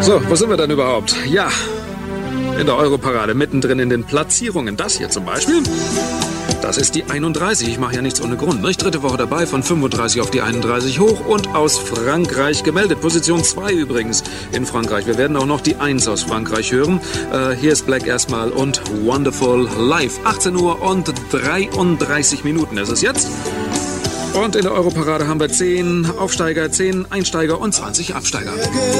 So, wo sind wir denn überhaupt? Ja, in der Europarade, mittendrin in den Platzierungen. Das hier zum Beispiel, das ist die 31. Ich mache ja nichts ohne Grund, nicht? Dritte Woche dabei, von 35 auf die 31 hoch und aus Frankreich gemeldet. Position 2 übrigens in Frankreich. Wir werden auch noch die 1 aus Frankreich hören. Hier ist Black erstmal und Wonderful live. 18 Uhr und 33 Minuten ist es jetzt. Und in der Europarade haben wir 10 Aufsteiger, 10 Einsteiger und 20 Absteiger.